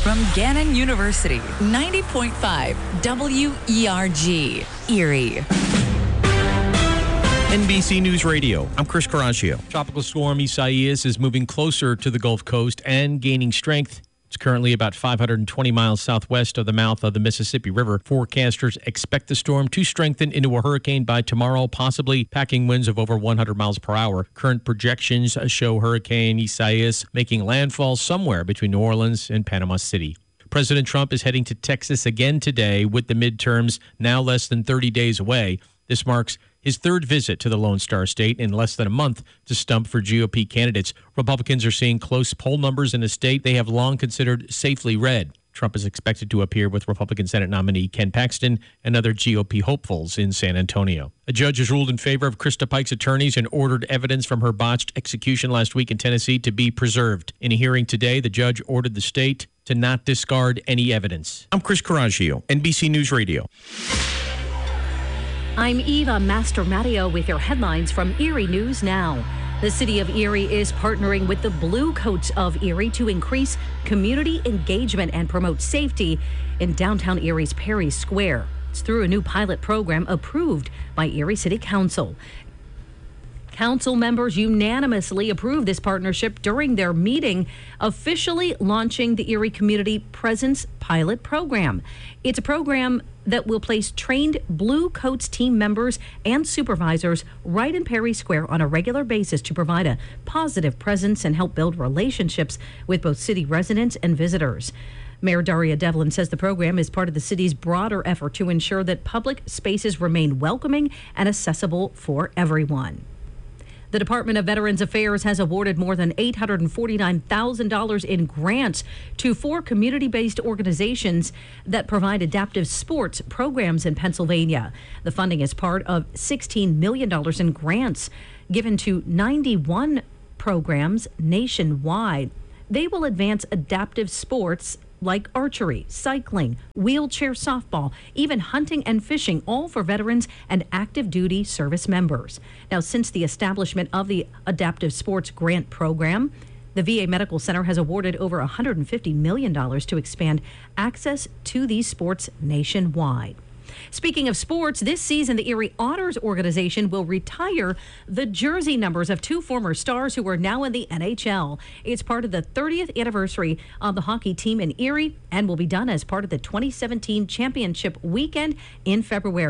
from Gannon University, 90.5 WERG, Erie. NBC News Radio, I'm Chris Caraccio. Tropical storm Isaias is moving closer to the Gulf Coast and gaining strength. It's currently about 520 miles southwest of the mouth of the Mississippi River. Forecasters expect the storm to strengthen into a hurricane by tomorrow, possibly packing winds of over 100 miles per hour. Current projections show Hurricane Isaias making landfall somewhere between New Orleans and Panama City. President Trump is heading to Texas again today with the midterms now less than 30 days away. This marks his third visit to the Lone Star State in less than a month to stump for GOP candidates. Republicans are seeing close poll numbers in a state they have long considered safely red. Trump is expected to appear with Republican Senate nominee Ken Paxton and other GOP hopefuls in San Antonio. A judge has ruled in favor of Krista Pike's attorneys and ordered evidence from her botched execution last week in Tennessee to be preserved. In a hearing today, the judge ordered the state to not discard any evidence. I'm Chris Caraccio, NBC News Radio. I'm Eva Mastromatteo with your headlines from Erie News Now. The city of Erie is partnering with the Blue Coats of Erie to increase community engagement and promote safety in downtown Erie's Perry Square. It's through a new pilot program approved by Erie City Council. Council members unanimously approved this partnership during their meeting, officially launching the Erie Community Presence Pilot Program. It's a program that will place trained Blue Coats team members and supervisors right in Perry Square on a regular basis to provide a positive presence and help build relationships with both city residents and visitors. Mayor Daria Devlin says the program is part of the city's broader effort to ensure that public spaces remain welcoming and accessible for everyone. The Department of Veterans Affairs has awarded more than $849,000 in grants to 4 community-based organizations that provide adaptive sports programs in Pennsylvania. The funding is part of $16 million in grants given to 91 programs nationwide. They will advance adaptive sports like archery, cycling, wheelchair softball, even hunting and fishing, all for veterans and active duty service members. Now, since the establishment of the Adaptive Sports Grant Program, the VA Medical Center has awarded over $150 million to expand access to these sports nationwide. Speaking of sports, this season the Erie Otters organization will retire the jersey numbers of 2 former stars who are now in the NHL. It's part of the 30th anniversary of the hockey team in Erie and will be done as part of the 2017 championship weekend in February.